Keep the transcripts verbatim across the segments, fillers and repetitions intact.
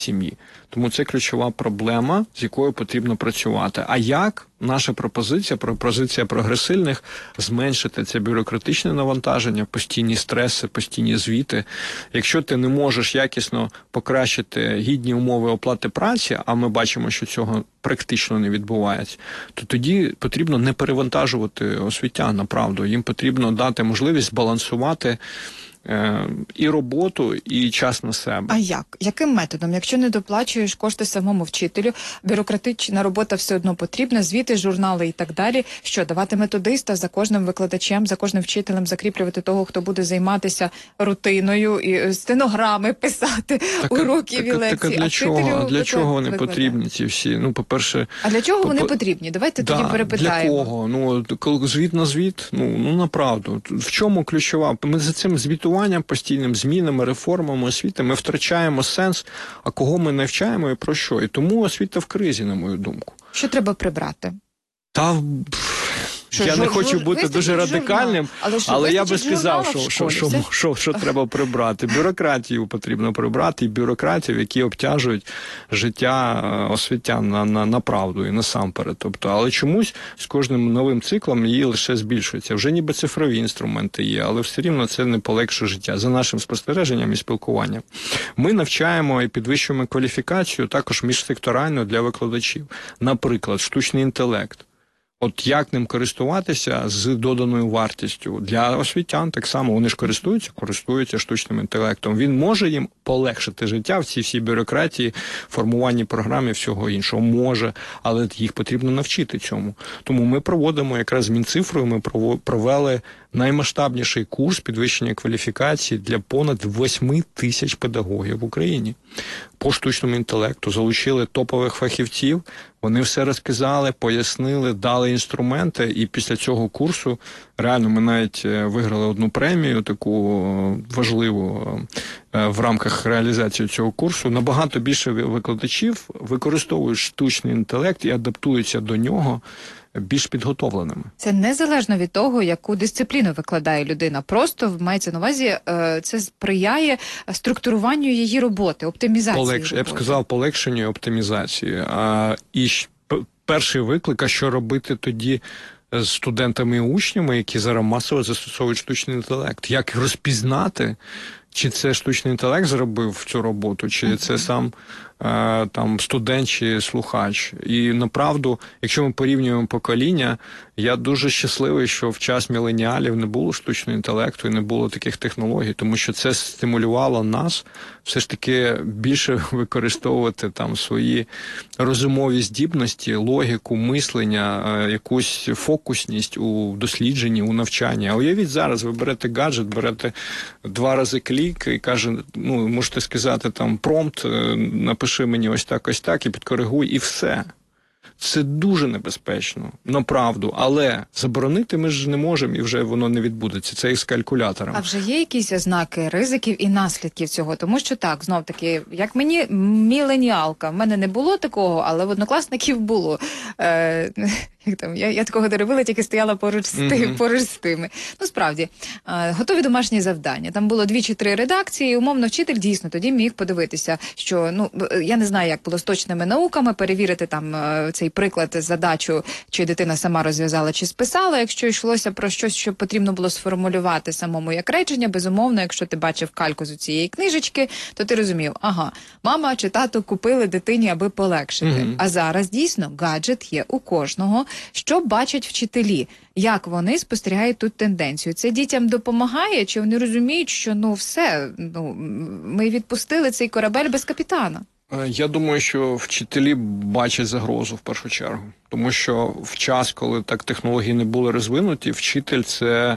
сім'ї. Тому це ключова проблема, з якою потрібно працювати. А як? Наша пропозиція, пропозиція прогресивних, зменшити це бюрократичне навантаження, постійні стреси, постійні звіти. Якщо ти не можеш якісно покращити гідні умови оплати праці, а ми бачимо, що цього практично не відбувається, то тоді потрібно не перевантажувати освітян, направду. Їм потрібно дати можливість збалансувати і роботу, і час на себе. А як? Яким методом? Якщо не доплачуєш кошти самому вчителю, бюрократична робота все одно потрібна, звіти, журнали і так далі. Що, давати методиста за кожним викладачем, за кожним вчителем, закріплювати того, хто буде займатися рутиною, і стенограми писати, так, уроків і лекцій. Так, а для чого? А для чого вони викладає? Потрібні ці всі? Ну, по-перше... А для чого по вони потрібні? Давайте да, тоді перепитаємо. Для кого? Ну, звіт на звіт? Ну, ну направду. В чому ключова? Ми за цим звітуванням, постійним змінами, реформами освіти ми втрачаємо сенс, а кого ми навчаємо і про що. І тому освіта в кризі, на мою думку. Що треба прибрати? Та... Що, я жур, не хочу жур, бути дуже радикальним, але, що, але я би сказав, що, що, що, що, що, що треба прибрати. Бюрократію потрібно прибрати, і бюрократів, які обтяжують життя освітян на, на, на правду і насамперед. Тобто, але чомусь з кожним новим циклом її лише збільшується. Вже ніби цифрові інструменти є, але все рівно це не полегшує життя. За нашим спостереженням і спілкуванням. Ми навчаємо і підвищуємо кваліфікацію також міжсекторально для викладачів. Наприклад, штучний інтелект. От як ним користуватися з доданою вартістю для освітян, так само вони ж користуються, користуються штучним інтелектом. Він може їм полегшити життя в цій всій бюрократії, формуванні програм і всього іншого. Може, але їх потрібно навчити цьому. Тому ми проводимо якраз з Мінцифрою, ми провели наймасштабніший курс підвищення кваліфікації для понад восьми тисяч педагогів в Україні. По штучному інтелекту залучили топових фахівців, вони все розказали, пояснили, дали інструменти, і після цього курсу реально ми навіть виграли одну премію, таку важливу в рамках реалізації цього курсу. Набагато більше викладачів використовують штучний інтелект і адаптуються до нього більш підготовленими. Це незалежно від того, яку дисципліну викладає людина. Просто, мається на увазі, це сприяє структуруванню її роботи, оптимізації Полегш... роботи. Я б сказав, полегшенню і оптимізації. А, і перший виклик, а що робити тоді з студентами і учнями, які зараз масово застосовують штучний інтелект? Як розпізнати, чи це штучний інтелект зробив цю роботу, чи uh-huh. це сам е, там студент чи слухач. І направду, якщо ми порівнюємо покоління, я дуже щасливий, що в час міленіалів не було штучного інтелекту і не було таких технологій, тому що це стимулювало нас все ж таки більше використовувати там свої розумові здібності, логіку, мислення, е, якусь фокусність у дослідженні, у навчанні. А уявіть зараз, ви берете гаджет, берете два рази клік і каже, ну, можете сказати там промпт, напиши мені ось так, ось так і підкоригуй, і все. Це дуже небезпечно, направду, але заборонити ми ж не можемо, і вже воно не відбудеться. Це як з калькулятором. А вже є якісь ознаки ризиків і наслідків цього? Тому що так, знов-таки, як мені міленіалка, в мене не було такого, але в однокласників було. Е, як там, я, я такого не робила, тільки стояла поруч з, тим, mm-hmm. поруч з тими. Ну, справді, е, готові домашні завдання. Там було дві чи три редакції, і умовно вчитель дійсно тоді міг подивитися, що, ну, я не знаю, як було з точними науками, перевірити там е, цей приклад, задачу, чи дитина сама розв'язала, чи списала. Якщо йшлося про щось, що потрібно було сформулювати самому як речення, безумовно, якщо ти бачив кальку з цієї книжечки, то ти розумів, ага, мама чи тато купили дитині, аби полегшити. Mm-hmm. А зараз дійсно гаджет є у кожного. Що бачать вчителі? Як вони спостерігають тут тенденцію? Це дітям допомагає? Чи вони розуміють, що ну все, ну ми відпустили цей корабель без капітана? Я думаю, що вчителі бачать загрозу в першу чергу. Тому що в час, коли так технології не були розвинуті, вчитель – це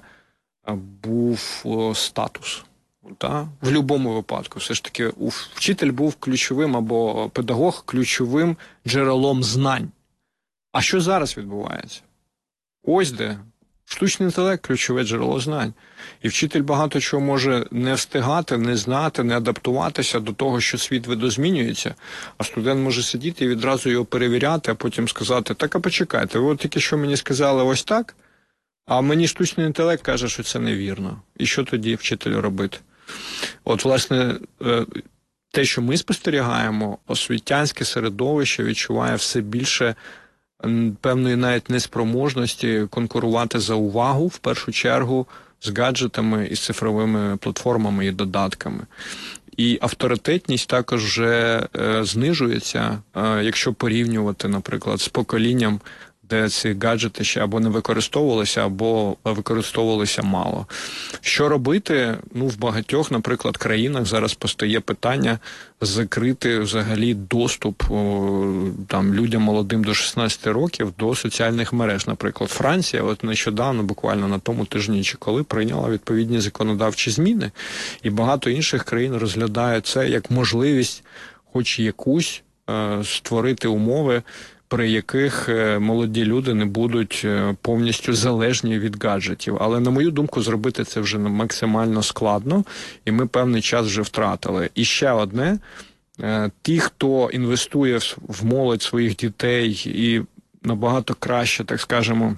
був статус. Та? В будь-якому випадку. Все ж таки, вчитель був ключовим або педагог ключовим джерелом знань. А що зараз відбувається? Ось де. Штучний інтелект – ключове джерело знань. І вчитель багато чого може не встигати, не знати, не адаптуватися до того, що світ видозмінюється. А студент може сидіти і відразу його перевіряти, а потім сказати, так, а почекайте, ви от тільки що мені сказали ось так, а мені штучний інтелект каже, що це невірно. І що тоді вчителю робити? От, власне, те, що ми спостерігаємо, освітянське середовище відчуває все більше певної навіть неспроможності конкурувати за увагу, в першу чергу, з гаджетами і з цифровими платформами і додатками. І авторитетність також вже е, знижується, е, якщо порівнювати, наприклад, з поколінням, де ці гаджети ще або не використовувалися, або використовувалися мало. Що робити? Ну, в багатьох, наприклад, країнах зараз постає питання закрити взагалі доступ о, там, людям молодим до шістнадцяти років до соціальних мереж. Наприклад, Франція от нещодавно, буквально на тому тижні чи коли, прийняла відповідні законодавчі зміни, і багато інших країн розглядають це як можливість хоч якусь е, створити умови, при яких молоді люди не будуть повністю залежні від гаджетів. Але, на мою думку, зробити це вже максимально складно, і ми певний час вже втратили. І ще одне, ті, хто інвестує в молодь своїх дітей і набагато краще, так скажемо,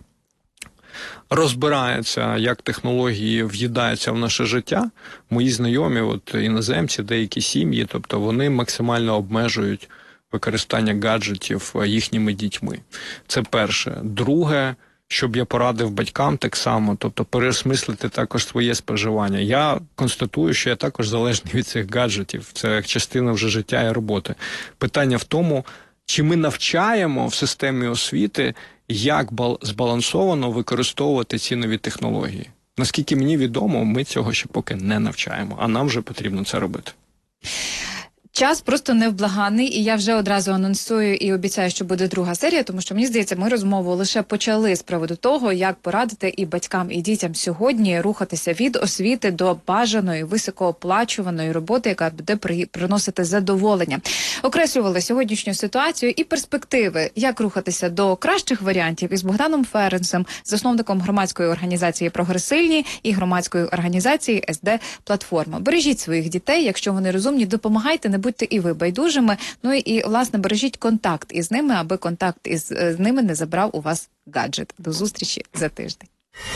розбирається, як технології в'їдаються в наше життя, мої знайомі, от іноземці, деякі сім'ї, тобто вони максимально обмежують використання гаджетів їхніми дітьми. Це перше. Друге, щоб я порадив батькам так само, тобто переосмислити також своє споживання. Я констатую, що я також залежний від цих гаджетів. Це як частина вже життя і роботи. Питання в тому, чи ми навчаємо в системі освіти, як збалансовано використовувати ці нові технології. Наскільки мені відомо, ми цього ще поки не навчаємо, а нам вже потрібно це робити. Час просто невблаганний, і я вже одразу анонсую і обіцяю, що буде друга серія, тому що, мені здається, ми розмову лише почали з приводу того, як порадити і батькам, і дітям сьогодні рухатися від освіти до бажаної, високооплачуваної роботи, яка буде при... приносити задоволення. Окреслювали сьогоднішню ситуацію і перспективи, як рухатися до кращих варіантів із Богданом Ференцем, засновником громадської організації «Прогресильні» і громадської організації ес де Платформа. Бережіть своїх дітей, якщо вони розумні, допомагайте, не будьте і ви байдужими. Ну і, власне, бережіть контакт із ними, аби контакт із з ними не забрав у вас гаджет. До зустрічі за тиждень.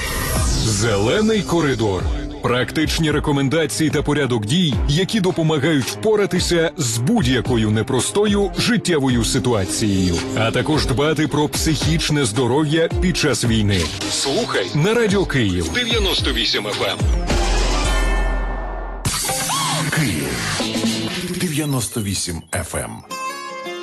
Зелений коридор. Практичні рекомендації та порядок дій, які допомагають впоратися з будь-якою непростою життєвою ситуацією, а також дбати про психічне здоров'я під час війни. Слухай на Радіо Київ дев'яносто вісім еф ем. Київ дев'яносто вісім еф ем.